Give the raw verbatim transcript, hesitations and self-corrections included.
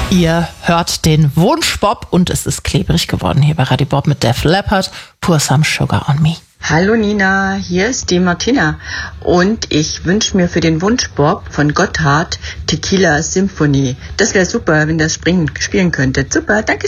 Ihr hört den Wunschbop und es ist klebrig geworden hier bei Radio Bob mit Def Leppard, Pour Some Sugar on Me. Hallo Nina, hier ist die Martina und ich wünsche mir für den Wunschbop von Gotthard Tequila Symphony. Das wäre super, wenn das springen, spielen könntet. Super, danke schön.